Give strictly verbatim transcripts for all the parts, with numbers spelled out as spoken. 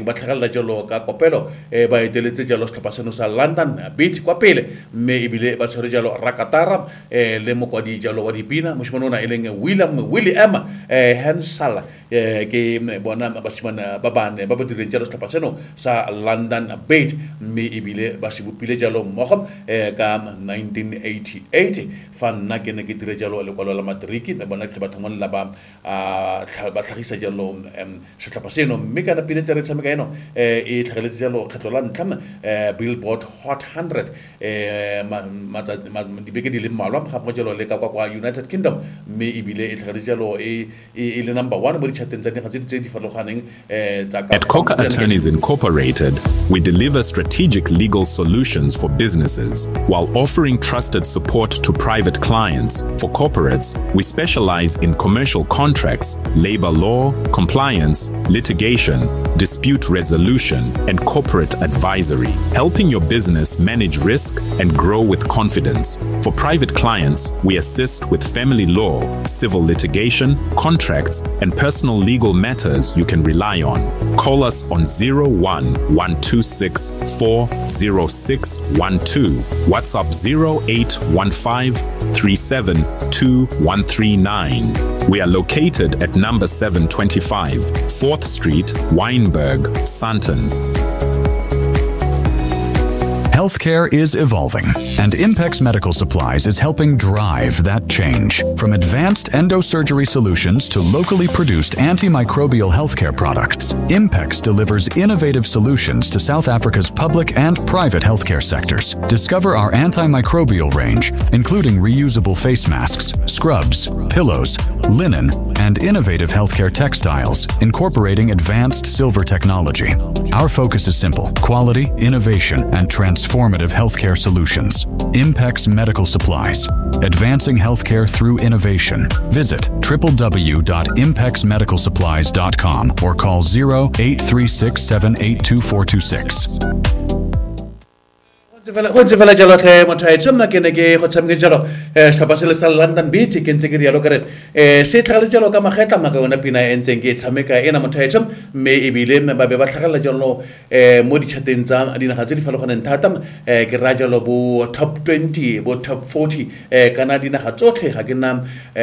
ba tlhagalla jalo ka kopelo e ba eteletse jalo setlhopha seno sa London Beat kwa pele mme ebile ba tshwere jalo Rakatara e le mokwadi jalo wa dipina moshimane ona e leng William William eh Hansala ke bona bashimane ba bane ba ba direng jalo setlhopha seno sa London Beat mme ebile ba shibupile jalo mmogo eh ka nineteen eighty-eight fa nna ke ne ke dire jalo le kwalo la matriki ne bona ke ba thomalla ba a ba tlhagisa jalo setlhopha seno mme kana pele tsere tshameka eno eh e tlhageletse jalo kgetlo la ntlha eh Billboard Hot one hundred eh matsa dibeke di le mmalwa ga go jalo le ka kwa United Kingdom mme ebile e tlhageletse jalo e e le number one mo di chateng tsa dingwe tse di farologaneng eh tsa ka At Coca Attorneys Incorporated, we deliver strategic legal solutions for businesses while offering trusted support to private clients. For corporates, we specialize in commercial contracts, labor law, compliance, litigation, dispute resolution, and corporate advisory, helping your business manage risk and grow with confidence. For private clients, we assist with family law, civil litigation, contracts, and personal legal matters you can rely on. Call us on zero one one two six four zero six one two, WhatsApp zero eight one five three seven two one three nine. We are located at number seven twenty-five, fourth Street, Weinberg, Sandton. Healthcare is evolving, and Impex Medical Supplies is helping drive that change. From advanced endosurgery solutions to locally produced antimicrobial healthcare products, Impex delivers innovative solutions to South Africa's public and private healthcare sectors. Discover our antimicrobial range, including reusable face masks, scrubs, pillows, linen, and innovative healthcare textiles, incorporating advanced silver technology. Our focus is simple: quality, innovation, and transformation. Transformative healthcare solutions. Impex Medical Supplies. Advancing healthcare through innovation. Visit w w w dot impex medical supplies dot com or call zero eight three six seven eight two four two six. Go tsefela jalo tle motho a tsoma ke ne ke go tsameke jalo eh setlhopha se le sa London Beat ke ntse ke rialo kare eh se tlhagale jalo ka magetla maka ona pina e ntseng ke tshameka ena motho a tsom me ebile ba be ba tlhagala jalo eh mo di chateng tsa dinaga tse di farologaneng thata eh ke ra jalo bo top twenty bo top forty eh kana dinaga tsotlhe ga ke nna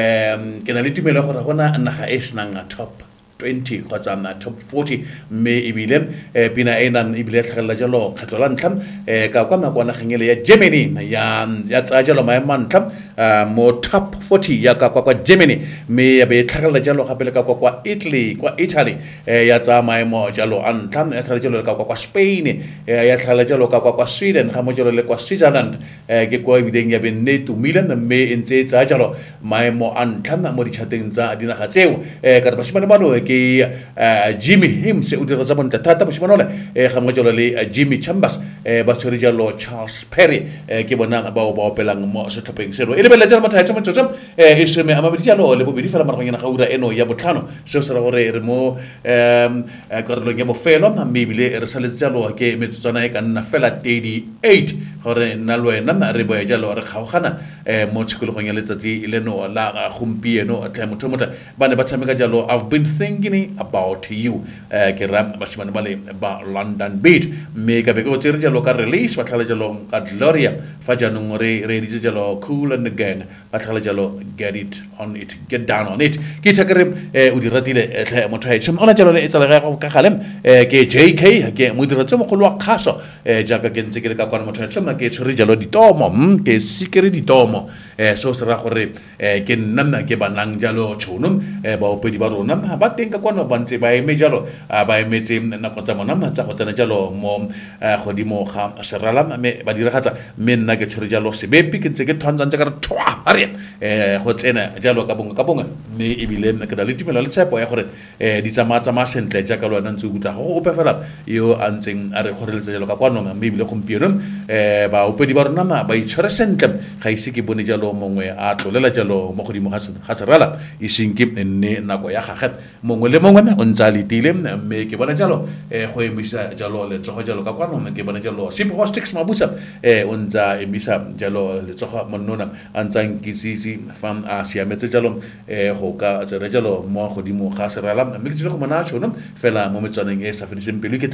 eh ke na le tumelo gore gona naga e senang top twenty kgotsa na top forty me ebile eh pina ena ebile tlhagela jalo kgetlo la ntlha eh ka kwa makwana gengele ya Germany ya ya tsa jalo maema ntlha mo top forty ya ka kwa Germany me ya be tlhagela jalo gape le ka kwa Italy kwa Italy eh ya tsa maemo jalo antla ya tlhagela jalo ka kwa Spain ya tlhagela jalo ka kwa Sweden ga mo jalo le kwa Switzerland eh ke kwa ebideng ya be neto Milan me entse tsa jalo maemo antla mo di chateng tsa dinaga tseo eh ka ba shimane bano ke Jimmy Hims o dira tsa bontle thata moshimane e ga mo jalo le Jimmy Chambers e ba tshwere jalo Charles Perry ke bona ba ba opelang mo setlhopheng seno e le bela jalo motho a tsoma tsoma e se me ama bidi jalo le bobedi fela maraganyana ga ura eno ya botlhano se se ra gore re mo em ka re lo ke mo felo mme bile re saletse jalo ke metsotsana e ka nna fela thirty-eight gore nna lo ena re boya jalo re kgaogana mo tshikologong ya letsatsi le no la gompieno tle motho motho ba ne ba tshameka jalo I've been thinking about you ke ra bashimane ba le ba London Beat me ka be go tsere jalo ka release ba tlhala jalo ka Gloria fa janong re re di jalo Cool and Gang ba tlhala jalo Get It On It Get Down On It ke tshakere o di ratile tle motho a tsema ona jalo le etsala ga go ka galem ke J K ke mo dira tsemo go lwa khaso jaaka ke ntse ke le ka kwa motho a tsema ke tsere jalo ditomo ke sikere ditomo eh so se ra gore ke nna ke banang jalo tšhono ba opedi ba rona ba teng ka kwana ba ntse ba eme jalo ba emetse nako tsa mona matsa go tsena jalo mo godimo ga serala me ba diragatsa me nna ke tshwere jalo sebepi ke ntse ke thwantsang tsa ka re twa are eh go tsena jalo ka bonga ka bonga me ebile ke da le tumelo le tshepo ya gore eh di tsama tsama sentle jaaka lwana ntse go tla go ope fela yo a ntseng a re kgoreletsa jalo ka kwana me ebile gompieno eh ba opedi ba rona ba itshwere sentle ga ise ke bone jalo mongwe a tlolela jalo mo godimo ga serala e seng ke nne nako ya gagwe mongwe le mongwe o ntsa le tile mme ke bona jalo eh go emisa jalo le tsogo jalo ka kwano ke bona jalo Simple Sticks mabusa eh o ntsa emisa jalo le tsogo monnona a ntsa nkitsisi fam a siametse jalo eh go ka tsere jalo mo godimo ga serala mme ke tsile go mona tshono fela mo metsaneng e sa fediseng pele ke